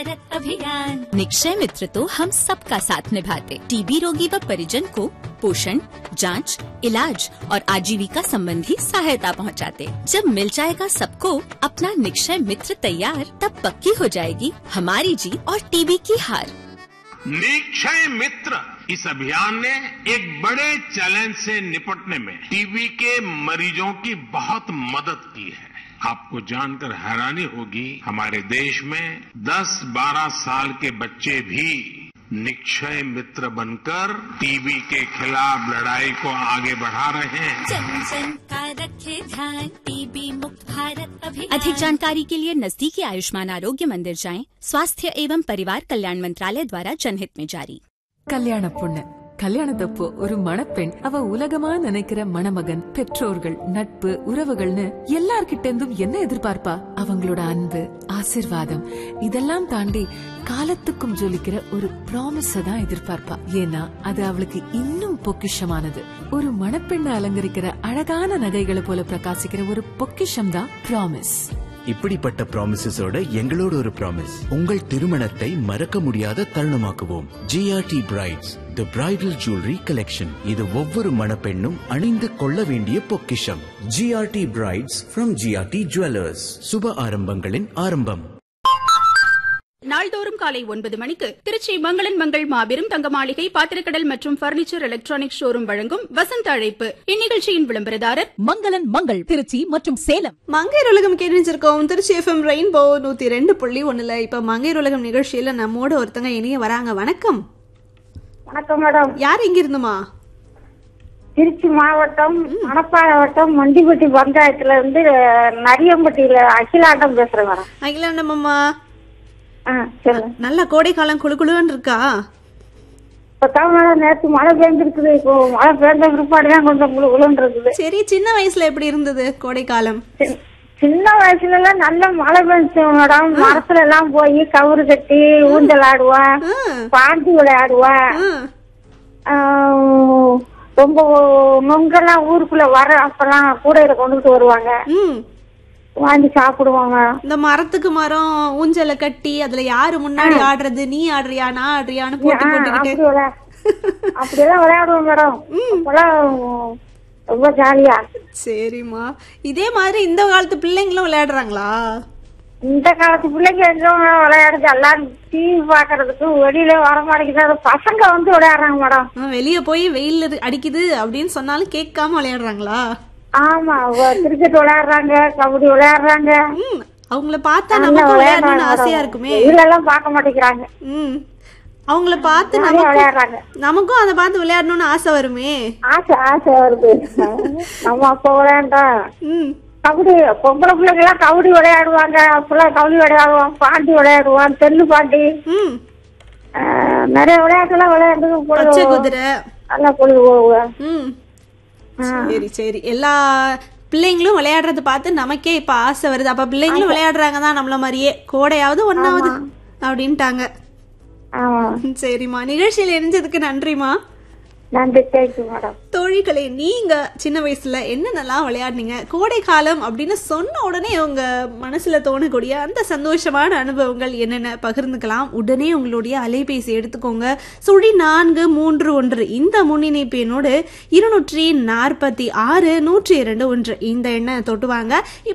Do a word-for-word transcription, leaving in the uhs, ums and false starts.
भारत अभियान। निक्षय मित्र तो हम सबका साथ निभाते, टीबी रोगी व परिजन को पोषण, जांच, इलाज और आजीविका संबंधी सहायता पहुंचाते। जब मिल जाएगा सबको अपना निक्षय मित्र तैयार, तब पक्की हो जाएगी हमारी जीत और टीबी की हार। निक्षय मित्र इस अभियान ने एक बड़े चैलेंज से निपटने में टीबी के मरीजों की बहुत मदद की है। आपको जानकर हैरानी होगी, हमारे देश में दस बारह साल के बच्चे भी निक्षय मित्र बनकर टीबी के खिलाफ लड़ाई को आगे बढ़ा रहे हैं। जन जन का रखे ध्यान, टीबी मुक्त भारत अभियान। अधिक जानकारी के लिए नजदीकी आयुष्मान आरोग्य मंदिर जाएं। स्वास्थ्य एवं परिवार कल्याण मंत्रालय द्वारा जनहित में जारी। கல்யாண பொண்ணு கல்யாணத்தப்போ ஒரு மணப்பெண் அவ உலகமா நினைக்கிற மணமகன், பெற்றோர்கள், நட்பு, உறவுகள்னு எல்லார்கிட்ட இருந்தும் என்ன எதிர்பார்ப்பா? அவங்களோட அன்பு, ஆசிர்வாதம் இதெல்லாம் தாண்டி காலத்துக்கும் ஜொலிக்கிற ஒரு ப்ராமிஸ தான் எதிர்பார்ப்பா. ஏன்னா அது அவளுக்கு இன்னும் பொக்கிஷமானது. ஒரு மணப்பெண்ணை அலங்கரிக்கிற அழகான நகைகளை போல பிரகாசிக்கிற ஒரு பொக்கிஷம் தான் ப்ராமிஸ். இப்படிப்பட்ட ப்ராமிசஸோட எங்களோட ஒரு ப்ராமிஸ், உங்கள் திருமணத்தை மறக்க முடியாத தருணமாக்குவோம். ஜிஆர்டி பிரைட்ஸ், தி பிரைடல் ஜுவல்லரி கலெக்ஷன். இது ஒவ்வொரு மணப்பெண்ணும் அணிந்து கொள்ள வேண்டிய பொக்கிஷம். GRT brides from GRT jewellers. சுப ஆரம்பங்களின் ஆரம்பம். நாள்தோறும் காலை ஒன்பது மணிக்கு திருச்சி மங்களன் மங்கள் மாபெரும் தங்க மாளிகை, பாத்திரக்கடல் மற்றும் பர்னிச்சர் எலக்ட்ரானிக் ஷோரூம் வழங்கும் வசந்த அழைப்பு. இந்நிகழ்ச்சியின் விளம்பரதாரர் மங்களன் மங்கள் திருச்சி மற்றும் சேலம். மங்கையர் உலகம் கேட்டுருக்கோம் திருச்சி எஃப்எம் ரெயின்போ நூத்தி ரெண்டு புள்ளி ஒண்ணுல. இப்ப மங்கையர் உலகம் நிகழ்ச்சியில நம்மோட ஒருத்தங்க இனிய வராங்க. வணக்கம். வணக்கம் மேடம். யார் எங்க இருந்துமா? திருச்சி மாவட்டம் மணப்பாறை வட்டம் மண்டிப்பட்டி பஞ்சாயத்துல இருந்து நரியம்பட்டியில அகிலாண்டம் பேசுறேன் மேடம். அகிலாண்டம் அம்மா, நல்ல கோடை காலம் குழு குழுன்னு இருக்கா? நேற்று மழை பெய்ஞ்சிருக்குது. இப்போ மழை பெய்ஞ்ச பிற்பாடுதான் கொஞ்சம் குழு குழுன்னு இருக்குது. சரி, சின்ன வயசுல எப்படி இருந்தது கோடை காலம்? சின்ன வயசுல எல்லாம் நல்ல மழை பெஞ்சு மேடம். மரத்துல எல்லாம் போய் கவுரு கட்டி ஊஞ்சல் ஆடுவேன், பாண்டி விளையாடுவேன். ரொம்ப நொங்கெல்லாம் ஊருக்குள்ள வர அப்பெல்லாம் கூடையில கொண்டுட்டு வருவாங்க, வாங்கி சாப்பிடுவாங்க. இந்த மரத்துக்கு மரம் ஊஞ்சல கட்டி அதுல யாரு முன்னாடி ஆடுறது, நீ ஆடுறியா நான் ஆடுறியான்னு போட்டி போட்டுக்கிட்டு அப்படியெல்லாம் விளையாடுவோம் மேடம். ரொம்ப ஜாலியா. சரிம்மா, இதே மாதிரி இந்த காலத்து பிள்ளைங்களும் விளையாடுறாங்களா? இந்த காலத்து பிள்ளைங்க எல்லாம் விளையாடுறது எல்லாரும் டிவி பாக்குறதுக்கு வெளியில வர மாட்டேங்குது. பசங்க வந்து விளையாடுறாங்க மேடம். வெளிய போய் வெயில் அடிக்குது அப்படின்னு சொன்னாலும் கேட்காம விளையாடுறாங்களா? ஆமா, கிரிக்கெட் விளையாடுறாங்க, கபடி விளையாடுறாங்க. அவங்கள பார்த்தா நமக்கு விளையாடணும்னு ஆசையா இருக்குமே. இதெல்லாம் பார்க்க மாட்டேங்கிறாங்க. ம், அவங்கள பார்த்து விளையாடுறாங்க, நமக்கும் அதை பார்த்து விளையாடணும்னு ஆசை வருமே. ஆசை ஆசை வருது. நம்ம அப்ப விளையாண்டோம் கபடி. பொம்பளை பிள்ளைங்க எல்லாம் கபடி விளையாடுவாங்க, அப்பெல்லாம் கபடி விளையாடுவான், பாண்டி விளையாடுவான், தெல்லு பாண்டி, நிறைய விளையாட்டு எல்லாம் விளையாண்டு பச்சை குதிரை நல்லா பொழுது போவேன். சரி சரி, எல்லா பிள்ளைங்களும் விளையாடுறத பார்த்து நமக்கே இப்ப ஆசை வருது. அப்ப பிள்ளைங்களும் விளையாடுறாங்க தான் நம்மள மாதிரியே, கோடையாவது ஒன்னாவது அப்படின்ட்டாங்க. சரிம்மா, நிகழ்ச்சியில இணைஞ்சதுக்கு நன்றிமா. நன்றி. மேடம், தோழிகளே, நீங்க சின்ன வயசுல என்னென்னலாம் விளையாடுனீங்க? கோடை காலம் அப்படின்னு சொன்ன உடனே உங்க மனசுல தோணக்கூடிய அந்த சந்தோஷமான அனுபவங்கள் என்னென்ன பகிர்ந்துக்கலாம். உடனே உங்களுடைய அலைபேசி எடுத்துக்கோங்க. சுழி நான்கு மூன்று ஒன்று இந்த முன்னிணைப்பு எண்ணோடு இருநூற்றி நாற்பத்தி ஆறு நூற்றி இரண்டு ஒன்று இந்த எண்ணை தொட்டுவாங்க.